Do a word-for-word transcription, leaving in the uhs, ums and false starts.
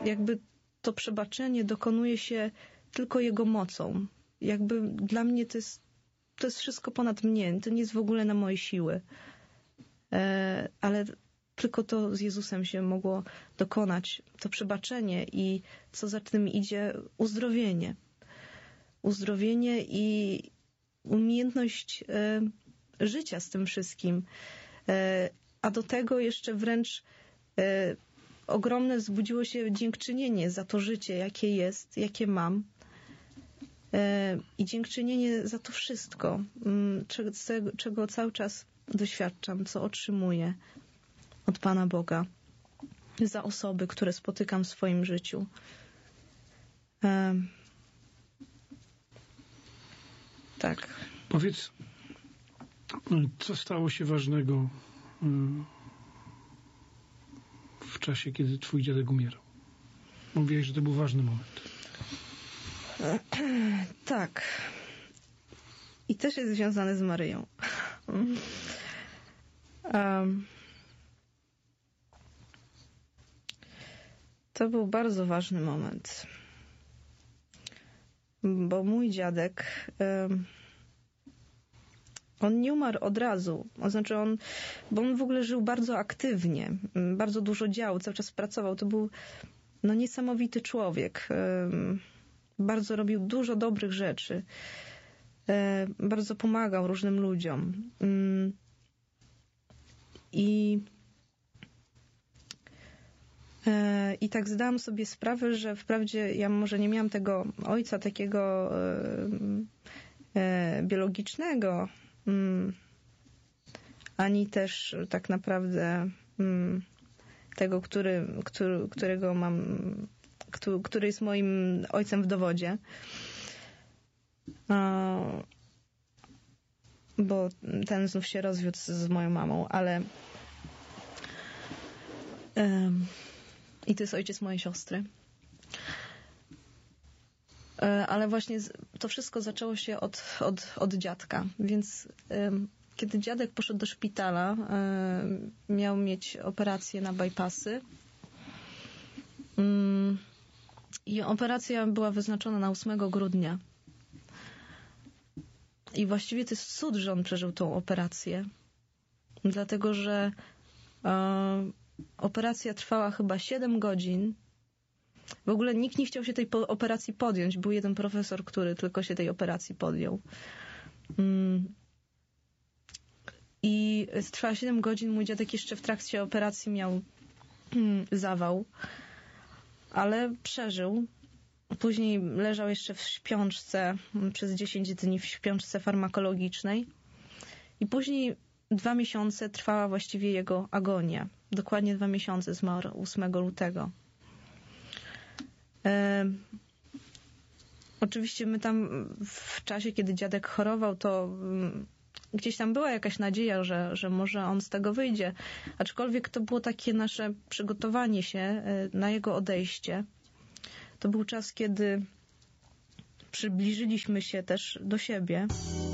jakby to przebaczenie dokonuje się tylko Jego mocą. Jakby dla mnie to jest, to jest wszystko ponad mnie. To nie jest w ogóle na moje siły. E, ale tylko to z Jezusem się mogło dokonać. To przebaczenie i co za tym idzie, uzdrowienie. Uzdrowienie i umiejętność e, życia z tym wszystkim. E, a do tego jeszcze wręcz e, ogromne wzbudziło się dziękczynienie za to życie, jakie jest, jakie mam. E, I dziękczynienie za to wszystko, m, czego, czego cały czas doświadczam, co otrzymuję od Pana Boga. Za osoby, które spotykam w swoim życiu. E, tak. Powiedz, co stało się ważnego w czasie, kiedy twój dziadek umierał? Mówiłeś, że to był ważny moment. Tak. I też jest związany z Maryją. Um, to był bardzo ważny moment. Bo mój dziadek um, on nie umarł od razu. To znaczy on, bo on w ogóle żył bardzo aktywnie. Bardzo dużo działał, cały czas pracował. To był no, niesamowity człowiek. Um, bardzo robił dużo dobrych rzeczy. Um, bardzo pomagał różnym ludziom. Um, I um, i tak zdałam sobie sprawę, że wprawdzie ja może nie miałam tego ojca takiego um, um, biologicznego, Mm, ani też tak naprawdę mm, tego, który, który, którego mam, który, który jest moim ojcem w dowodzie. O, bo ten znów się rozwiódł z, z moją mamą, ale um, i to jest ojciec mojej siostry. Ale właśnie to wszystko zaczęło się od, od, od dziadka, więc um, kiedy dziadek poszedł do szpitala, um, miał mieć operację na bypassy um, i operacja była wyznaczona na ósmego grudnia. I właściwie to jest cud, że on przeżył tą operację, dlatego że um, operacja trwała chyba siedem godzin. W ogóle nikt nie chciał się tej po- operacji podjąć. Był jeden profesor, który tylko się tej operacji podjął. Mm. I trwała siedem godzin. Mój dziadek jeszcze w trakcie operacji miał mm, zawał, ale przeżył. Później leżał jeszcze w śpiączce przez dziesięć dni w śpiączce farmakologicznej. I później dwa miesiące trwała właściwie jego agonia. Dokładnie dwa miesiące, zmarł ósmego lutego. E, oczywiście my tam w czasie, kiedy dziadek chorował, to m, gdzieś tam była jakaś nadzieja, że, że może on z tego wyjdzie. Aczkolwiek to było takie nasze przygotowanie się e, na jego odejście. To był czas, kiedy przybliżyliśmy się też do siebie.